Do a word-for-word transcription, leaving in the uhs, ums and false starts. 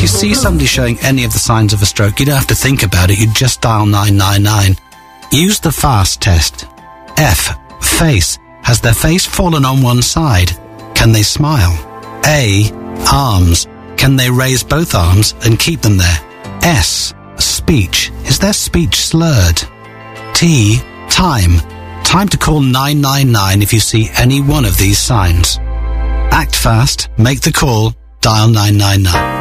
you see somebody showing any of the signs of a stroke, you don't have to think about it, you just dial nine nine nine. Use the FAST test. F. Face. Has their face fallen on one side? Can they smile? A. Arms. Can they raise both arms and keep them there? S. Speech. Is their speech slurred? T. Time. Time to call nine nine nine if you see any one of these signs. Act fast, make the call, dial nine nine nine.